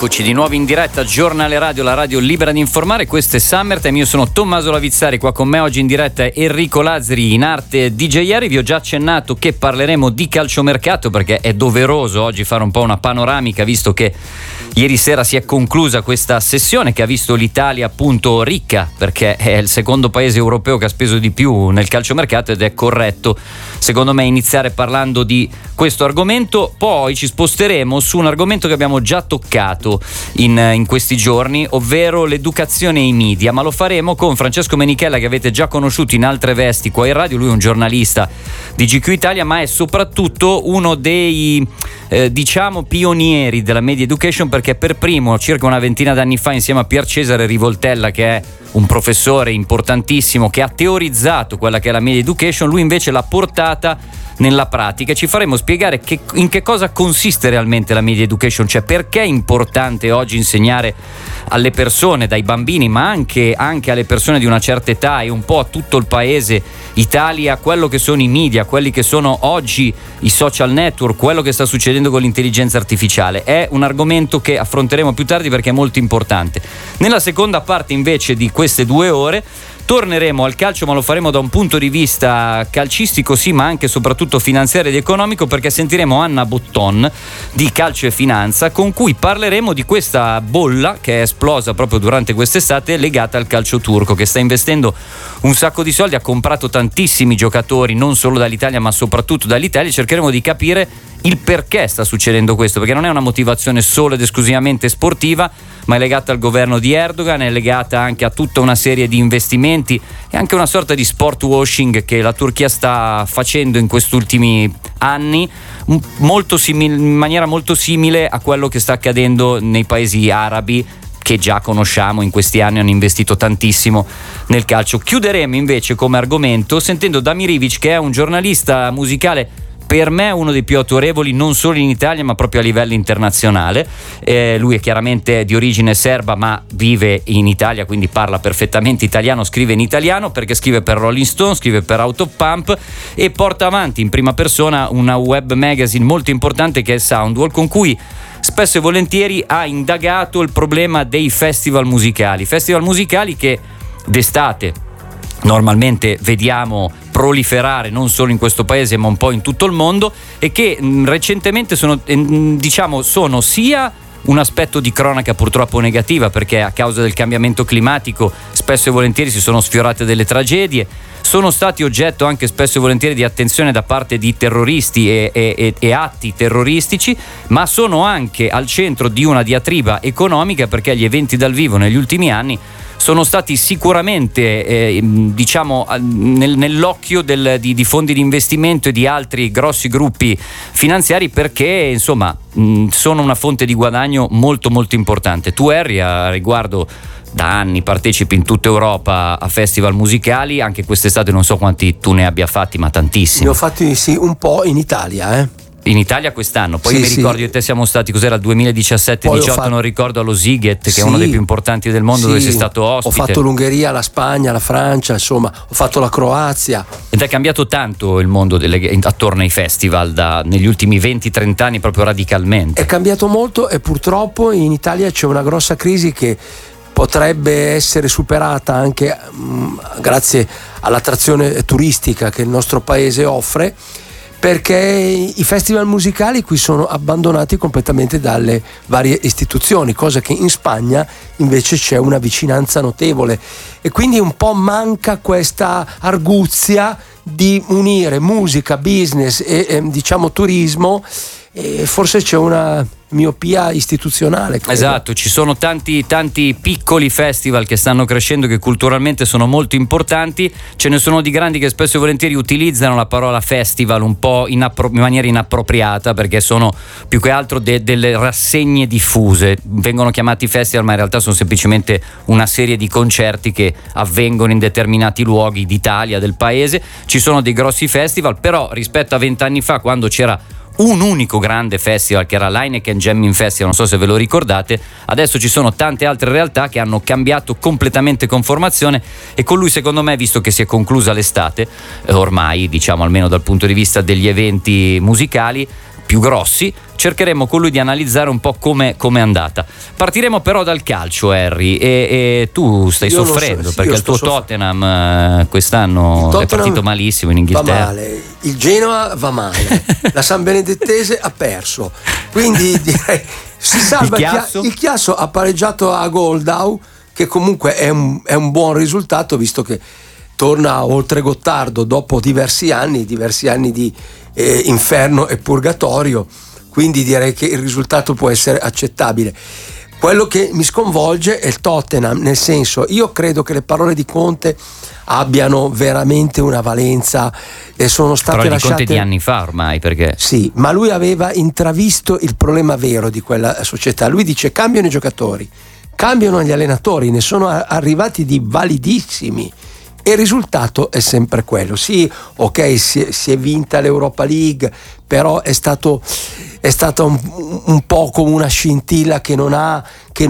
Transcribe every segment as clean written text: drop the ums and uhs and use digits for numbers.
Eccoci di nuovo in diretta, Giornale Radio, la radio libera di informare. Questo è Summertime, io sono Tommaso Lavizzari, qua con me oggi in diretta è Enrico Lazzari, in arte DJ Ieri. Vi ho già accennato che parleremo di calciomercato perché è doveroso oggi fare un po' una panoramica, visto che ieri sera si è conclusa questa sessione che ha visto l'Italia appunto ricca, perché è il secondo paese europeo che ha speso di più nel calciomercato, ed è corretto secondo me iniziare parlando di questo argomento. Poi ci sposteremo su un argomento che abbiamo già toccato in questi giorni, ovvero l'educazione ai media, ma lo faremo con Francesco Menichella, che avete già conosciuto in altre vesti qua in radio. Lui è un giornalista di GQ Italia, ma è soprattutto uno dei diciamo pionieri della media education, perché per primo circa una ventina d'anni fa, insieme a Pier Cesare Rivoltella, che è un professore importantissimo che ha teorizzato quella che è la media education, lui invece l'ha portata nella pratica. Ci faremo spiegare in che cosa consiste realmente la media education, cioè perché è importante oggi insegnare alle persone, dai bambini ma anche alle persone di una certa età e un po' a tutto il paese Italia, quello che sono i media, quelli che sono oggi i social network, quello che sta succedendo con l'intelligenza artificiale. È un argomento che affronteremo più tardi perché è molto importante. Nella seconda parte invece di queste 2 ore torneremo al calcio, ma lo faremo da un punto di vista calcistico sì, ma anche e soprattutto finanziario ed economico, perché sentiremo Anna Botton di Calcio e Finanza, con cui parleremo di questa bolla che è esplosa proprio durante quest'estate legata al calcio turco, che sta investendo un sacco di soldi, ha comprato tantissimi giocatori non solo dall'Italia ma soprattutto dall'Italia. Cercheremo di capire il perché sta succedendo questo, perché non è una motivazione solo ed esclusivamente sportiva, ma è legata al governo di Erdogan, è legata anche a tutta una serie di investimenti e anche una sorta di sport washing che la Turchia sta facendo in questi ultimi anni, in maniera molto simile a quello che sta accadendo nei paesi arabi, che già conosciamo, in questi anni hanno investito tantissimo nel calcio. Chiuderemo invece come argomento sentendo Damir Ivic, che è un giornalista musicale per me uno dei più autorevoli non solo in Italia ma proprio a livello internazionale. Lui è chiaramente di origine serba ma vive in Italia, quindi parla perfettamente italiano, scrive in italiano perché scrive per Rolling Stone, scrive per Autopump e porta avanti in prima persona una web magazine molto importante che è Soundwall, con cui spesso e volentieri ha indagato il problema dei festival musicali che d'estate normalmente vediamo proliferare non solo in questo paese ma un po' in tutto il mondo, e che recentemente sono sia un aspetto di cronaca purtroppo negativa, perché a causa del cambiamento climatico spesso e volentieri si sono sfiorate delle tragedie, sono stati oggetto anche spesso e volentieri di attenzione da parte di terroristi e atti terroristici, ma sono anche al centro di una diatriba economica, perché gli eventi dal vivo negli ultimi anni sono stati sicuramente nell'occhio di fondi di investimento e di altri grossi gruppi finanziari, perché insomma sono una fonte di guadagno molto molto importante. Tu, Harry, a riguardo da anni partecipi in tutta Europa a festival musicali, anche quest'estate non so quanti tu ne abbia fatti, ma tantissimi. Ne ho fatti sì, un po' in Italia, In Italia quest'anno, poi mi ricordo io e te siamo stati, cos'era, il 2017-18, non ricordo, allo Ziget, che è uno dei più importanti del mondo, dove sei stato ospite. Ho fatto l'Ungheria, la Spagna, la Francia, insomma, ho fatto la Croazia. Ed è cambiato tanto il mondo attorno ai festival negli ultimi 20-30 anni, proprio radicalmente. È cambiato molto e purtroppo in Italia c'è una grossa crisi che potrebbe essere superata anche grazie all'attrazione turistica che il nostro paese offre, perché i festival musicali qui sono abbandonati completamente dalle varie istituzioni, cosa che in Spagna invece c'è una vicinanza notevole, e quindi un po' manca questa arguzia di unire musica, business e turismo, e forse c'è una miopia istituzionale, credo. Esatto, ci sono tanti piccoli festival che stanno crescendo, che culturalmente sono molto importanti, ce ne sono di grandi che spesso e volentieri utilizzano la parola festival un po' in maniera inappropriata, perché sono più che altro delle rassegne diffuse, vengono chiamati festival ma in realtà sono semplicemente una serie di concerti che avvengono in determinati luoghi d'Italia, del paese. Ci sono dei grossi festival, però rispetto a 20 anni fa, quando c'era un unico grande festival che era l'Heineken Jamming Festival, non so se ve lo ricordate, adesso ci sono tante altre realtà che hanno cambiato completamente conformazione, e con lui, secondo me, visto che si è conclusa l'estate ormai, diciamo almeno dal punto di vista degli eventi musicali, più grossi, cercheremo con lui di analizzare un po' come è andata. Partiremo però dal calcio, Harry, e tu stai soffrendo perché il tuo Tottenham quest'anno è partito malissimo in Inghilterra. Va male, il Genoa va male, la San Benedettese ha perso, quindi direi si salva il Chiasso ha pareggiato a Goldau, che comunque è un buon risultato, visto che torna oltre Gottardo dopo diversi anni di inferno e purgatorio, quindi direi che il risultato può essere accettabile. Quello che mi sconvolge è il Tottenham, nel senso, io credo che le parole di Conte abbiano veramente una valenza e sono state parole lasciate di Conte di anni fa ormai, perché sì, ma lui aveva intravisto il problema vero di quella società. Lui dice: cambiano i giocatori, cambiano gli allenatori, ne sono arrivati di validissimi e il risultato è sempre quello. Sì, ok, si è vinta l'Europa League, però è stata un po' come una scintilla che non ha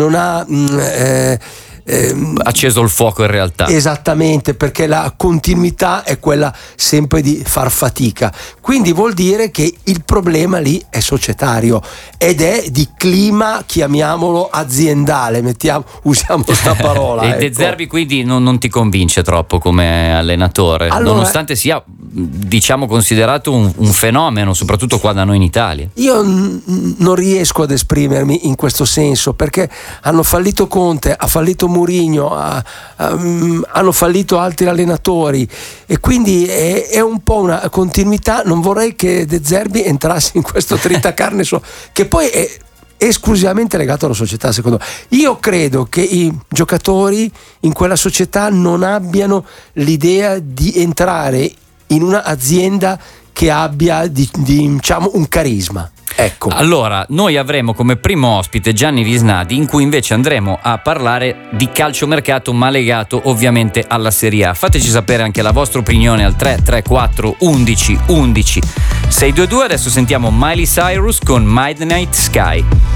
acceso il fuoco in realtà. Esattamente, perché la continuità è quella sempre di far fatica, quindi vuol dire che il problema lì è societario ed è di clima, chiamiamolo aziendale, usiamo questa parola. E De Zerbi quindi non ti convince troppo come allenatore, allora, nonostante sia, diciamo, considerato un fenomeno soprattutto qua da noi in Italia. Io non riesco ad esprimermi in questo senso, perché hanno fallito Conte, ha fallito Mourinho, hanno fallito altri allenatori e quindi è un po' una continuità. Non vorrei che De Zerbi entrasse in questo tritacarne che poi è esclusivamente legato alla società. Secondo me, io credo che i giocatori in quella società non abbiano l'idea di entrare in una azienda che abbia diciamo un carisma. Ecco. Allora, noi avremo come primo ospite Gianni Visnadi, in cui invece andremo a parlare di calciomercato, ma legato ovviamente alla Serie A. Fateci sapere anche la vostra opinione al 334 11 11 622. Adesso sentiamo Miley Cyrus con Midnight Sky.